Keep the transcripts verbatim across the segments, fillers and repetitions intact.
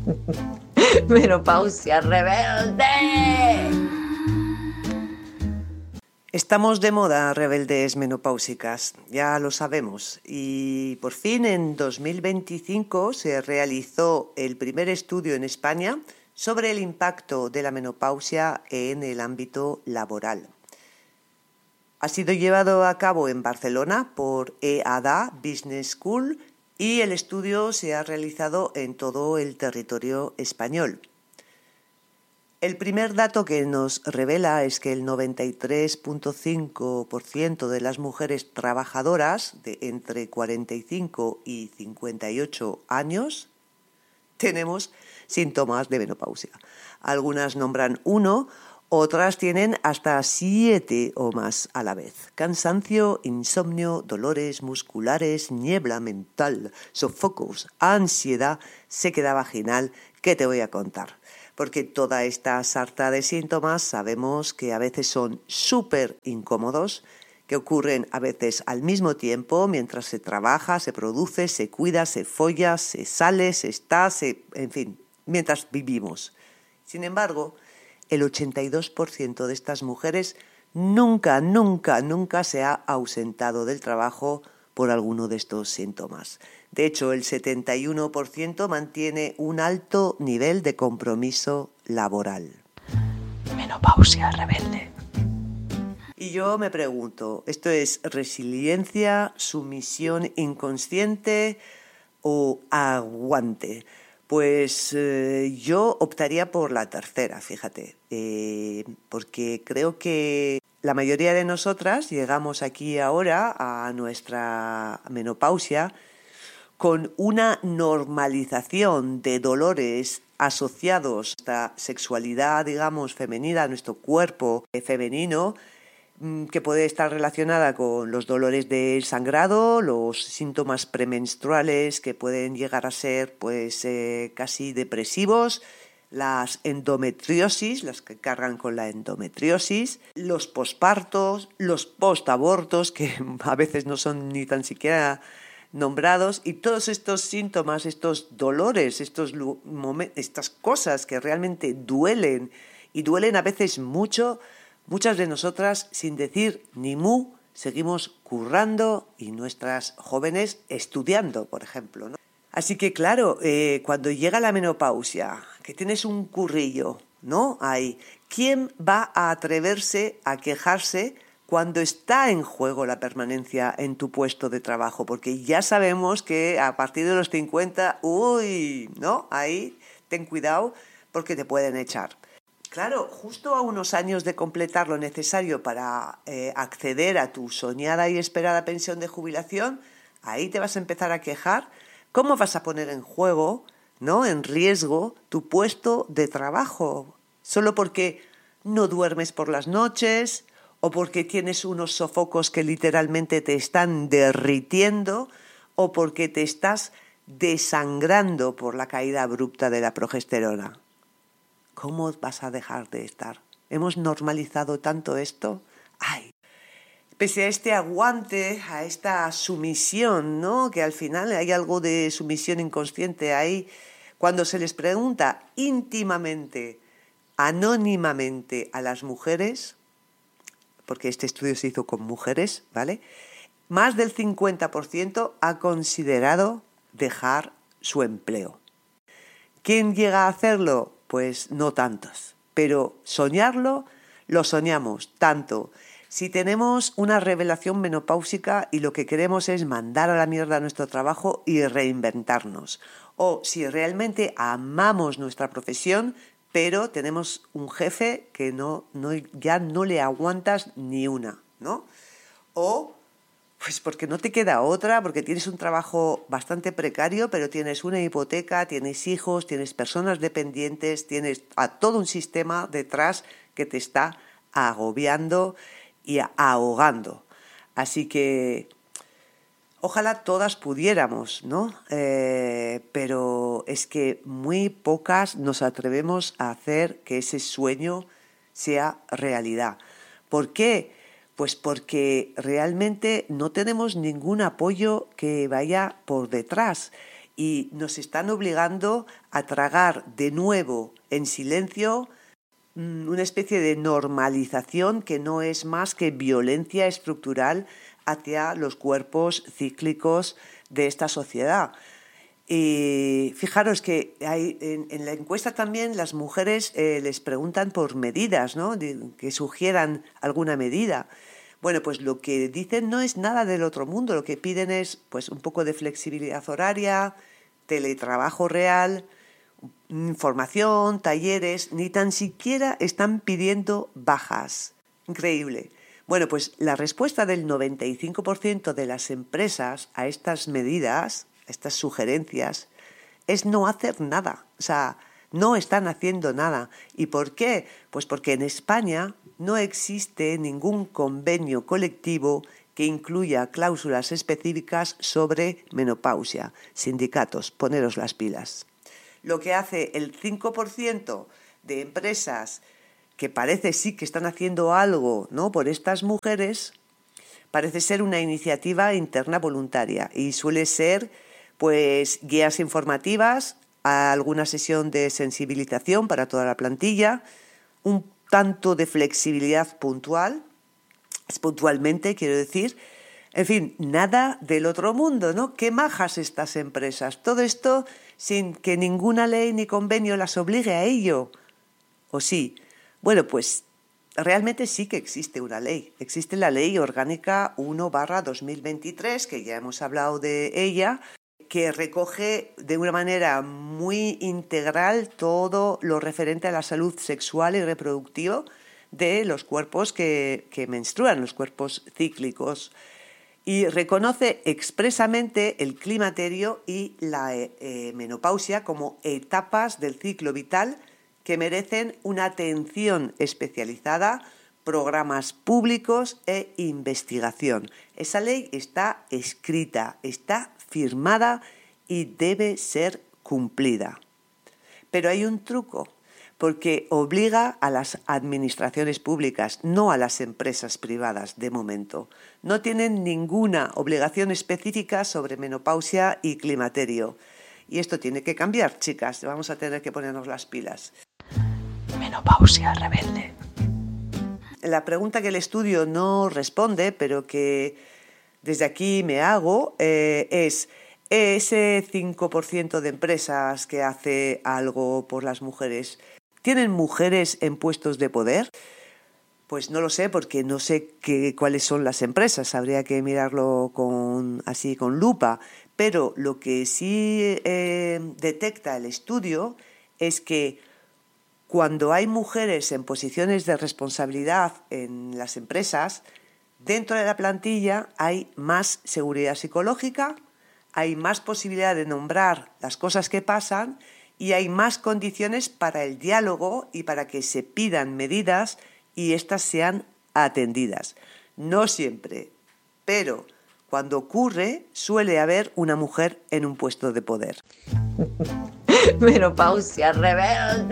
Menopausia rebelde. Estamos de moda, rebeldes menopáusicas, ya lo sabemos. Y por fin en dos mil veinticinco se realizó el primer estudio en España sobre el impacto de la menopausia en el ámbito laboral. Ha sido llevado a cabo en Barcelona por E A D A Business School y el estudio se ha realizado en todo el territorio español. El primer dato que nos revela es que el noventa y tres punto cinco por ciento de las mujeres trabajadoras de entre cuarenta y cinco y cincuenta y ocho años tenemos síntomas de menopausia. Algunas nombran uno, otras tienen hasta siete o más a la vez. Cansancio, insomnio, dolores musculares, niebla mental, sofocos, ansiedad, sequedad vaginal. ¿Qué te voy a contar? Porque toda esta sarta de síntomas sabemos que a veces son súper incómodos, que ocurren a veces al mismo tiempo mientras se trabaja, se produce, se cuida, se folla, se sale, se está, se, en fin, mientras vivimos. Sin embargo, el ochenta y dos por ciento de estas mujeres nunca, nunca, nunca se ha ausentado del trabajo por alguno de estos síntomas. De hecho, el setenta y uno por ciento mantiene un alto nivel de compromiso laboral. Menopausia rebelde. Y yo me pregunto, ¿esto es resiliencia, sumisión inconsciente o aguante? Pues eh, yo optaría por la tercera, fíjate, eh, porque creo que la mayoría de nosotras llegamos aquí ahora a nuestra menopausia con una normalización de dolores asociados a esta sexualidad, digamos, femenina, a nuestro cuerpo femenino, que puede estar relacionada con los dolores del sangrado, los síntomas premenstruales que pueden llegar a ser pues eh, casi depresivos, las endometriosis, las que cargan con la endometriosis, los pospartos, los postabortos, que a veces no son ni tan siquiera nombrados, y todos estos síntomas, estos dolores, estos estas cosas que realmente duelen y duelen a veces mucho. Muchas de nosotras, sin decir ni mu, seguimos currando y nuestras jóvenes estudiando, por ejemplo, ¿no? Así que, claro, eh, cuando llega la menopausia, que tienes un currillo, ¿no? Ahí, ¿quién va a atreverse a quejarse cuando está en juego la permanencia en tu puesto de trabajo? Porque ya sabemos que a partir de los cincuenta, uy, ¿no? Ahí, ten cuidado porque te pueden echar. Claro, justo a unos años de completar lo necesario para eh, acceder a tu soñada y esperada pensión de jubilación, ahí te vas a empezar a quejar. ¿Cómo vas a poner en juego, ¿no?, en riesgo tu puesto de trabajo? Solo porque no duermes por las noches o porque tienes unos sofocos que literalmente te están derritiendo o porque te estás desangrando por la caída abrupta de la progesterona. ¿Cómo vas a dejar de estar? ¿Hemos normalizado tanto esto? ¡Ay! Pese a este aguante, a esta sumisión, ¿no?, que al final hay algo de sumisión inconsciente ahí, cuando se les pregunta íntimamente, anónimamente a las mujeres, porque este estudio se hizo con mujeres, ¿vale?, más del cincuenta por ciento ha considerado dejar su empleo. ¿Quién llega a hacerlo? Pues no tantos, pero soñarlo lo soñamos tanto. Si tenemos una revelación menopáusica y lo que queremos es mandar a la mierda nuestro trabajo y reinventarnos, o si realmente amamos nuestra profesión, pero tenemos un jefe que no, no, ya no le aguantas ni una, ¿no? O pues porque no te queda otra, porque tienes un trabajo bastante precario, pero tienes una hipoteca, tienes hijos, tienes personas dependientes, tienes a todo un sistema detrás que te está agobiando y ahogando. Así que ojalá todas pudiéramos, ¿no? Eh, pero es que muy pocas nos atrevemos a hacer que ese sueño sea realidad. ¿Por qué? Pues porque realmente no tenemos ningún apoyo que vaya por detrás y nos están obligando a tragar de nuevo en silencio una especie de normalización que no es más que violencia estructural hacia los cuerpos cíclicos de esta sociedad. Y fijaros que hay, en, en la encuesta también las mujeres eh, les preguntan por medidas, ¿no? De, que sugieran alguna medida. Bueno, pues lo que dicen no es nada del otro mundo, lo que piden es pues un poco de flexibilidad horaria, teletrabajo real, formación, talleres, ni tan siquiera están pidiendo bajas. Increíble. Bueno, pues la respuesta del noventa y cinco por ciento de las empresas a estas medidas, a estas sugerencias, es no hacer nada. O sea, no están haciendo nada. ¿Y por qué? Pues porque en España no existe ningún convenio colectivo que incluya cláusulas específicas sobre menopausia. Sindicatos, poneros las pilas. Lo que hace el cinco por ciento de empresas que parece sí que están haciendo algo, ¿no?, por estas mujeres, parece ser una iniciativa interna voluntaria y suele ser pues guías informativas, alguna sesión de sensibilización para toda la plantilla, un tanto de flexibilidad puntual, es puntualmente quiero decir, en fin, nada del otro mundo, ¿no? Qué majas estas empresas. Todo esto sin que ninguna ley ni convenio las obligue a ello. ¿O sí? Bueno, pues realmente sí que existe una ley. Existe la Ley Orgánica uno barra dos mil veintitrés, que ya hemos hablado de ella, que recoge de una manera muy integral todo lo referente a la salud sexual y reproductiva de los cuerpos que, que menstruan, los cuerpos cíclicos. Y reconoce expresamente el climaterio y la eh, menopausia como etapas del ciclo vital que merecen una atención especializada, programas públicos e investigación. Esa ley está escrita, está firmada y debe ser cumplida. Pero hay un truco, porque obliga a las administraciones públicas, no a las empresas privadas de momento. No tienen ninguna obligación específica sobre menopausia y climaterio. Y esto tiene que cambiar, chicas. Vamos a tener que ponernos las pilas. Menopausia rebelde. La pregunta que el estudio no responde, pero que desde aquí me hago, eh, es ese cinco por ciento de empresas que hace algo por las mujeres, ¿tienen mujeres en puestos de poder? Pues no lo sé, porque no sé qué, cuáles son las empresas. Habría que mirarlo con, así con lupa. Pero lo que sí eh, detecta el estudio es que cuando hay mujeres en posiciones de responsabilidad en las empresas, dentro de la plantilla hay más seguridad psicológica, hay más posibilidad de nombrar las cosas que pasan y hay más condiciones para el diálogo y para que se pidan medidas y éstas sean atendidas. No siempre, pero cuando ocurre suele haber una mujer en un puesto de poder. Menopausia rebelde.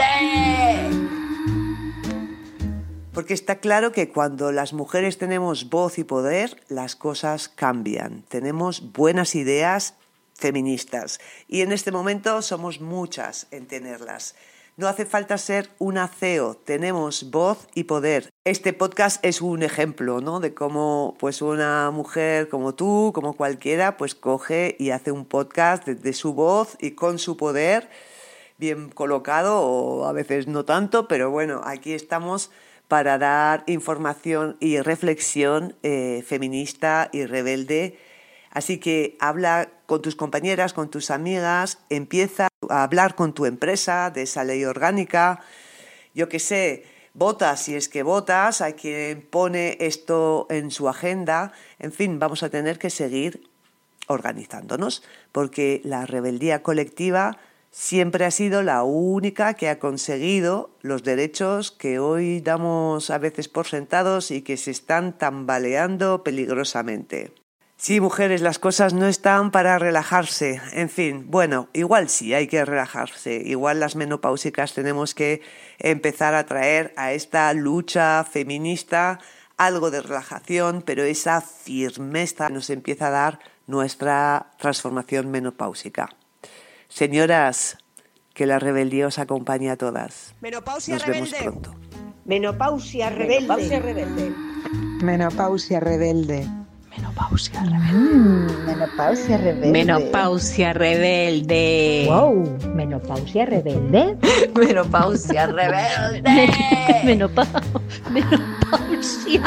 Porque está claro que cuando las mujeres tenemos voz y poder, las cosas cambian. Tenemos buenas ideas feministas y en este momento somos muchas en tenerlas. No hace falta ser una C E O, tenemos voz y poder. Este podcast es un ejemplo, ¿no?, de cómo pues una mujer como tú, como cualquiera, pues coge y hace un podcast de, de su voz y con su poder, bien colocado o a veces no tanto, pero bueno, aquí estamos para dar información y reflexión eh, feminista y rebelde. Así que habla con tus compañeras, con tus amigas, empieza a hablar con tu empresa de esa ley orgánica. Yo qué sé, vota si es que votas, hay quien pone esto en su agenda. En fin, vamos a tener que seguir organizándonos, porque la rebeldía colectiva siempre ha sido la única que ha conseguido los derechos que hoy damos a veces por sentados y que se están tambaleando peligrosamente. Sí, mujeres, las cosas no están para relajarse. En fin, bueno, igual sí hay que relajarse. Igual las menopáusicas tenemos que empezar a traer a esta lucha feminista algo de relajación, pero esa firmeza nos empieza a dar nuestra transformación menopáusica. Señoras, que la rebeldía os acompañe a todas. Menopausia Nos rebelde. vemos pronto. Menopausia rebelde. Menopausia rebelde. Menopausia rebelde. Menopausia rebelde. Mm, menopausia rebelde. Menopausia rebelde. Wow, menopausia rebelde. Menopausia rebelde. Menopa menopausia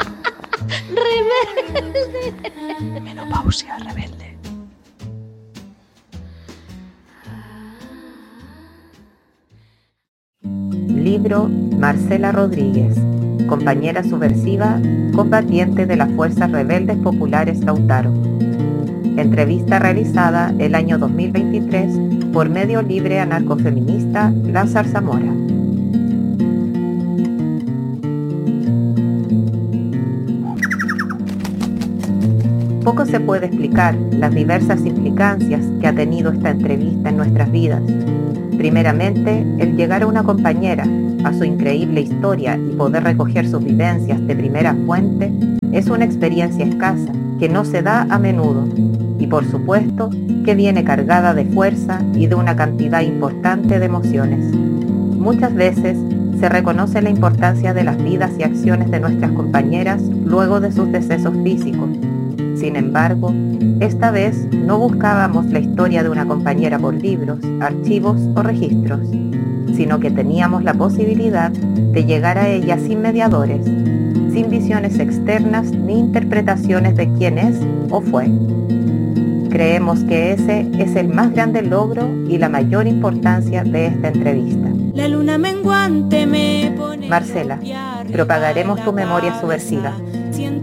rebelde. Menopausia rebelde. Libro Marcela Rodríguez, compañera subversiva, combatiente de las Fuerzas Rebeldes Populares Lautaro. Entrevista realizada el año dos mil veintitrés por medio libre anarcofeminista La Zarzamora. Poco se puede explicar las diversas implicancias que ha tenido esta entrevista en nuestras vidas. Primeramente, el llegar a una compañera, a su increíble historia y poder recoger sus vivencias de primera fuente, es una experiencia escasa que no se da a menudo y por supuesto que viene cargada de fuerza y de una cantidad importante de emociones. Muchas veces se reconoce la importancia de las vidas y acciones de nuestras compañeras luego de sus decesos físicos. Sin embargo, esta vez no buscábamos la historia de una compañera por libros, archivos o registros, sino que teníamos la posibilidad de llegar a ella sin mediadores, sin visiones externas ni interpretaciones de quién es o fue. Creemos que ese es el más grande logro y la mayor importancia de esta entrevista. La luna menguante me pone Marcela, propagaremos tu memoria subversiva.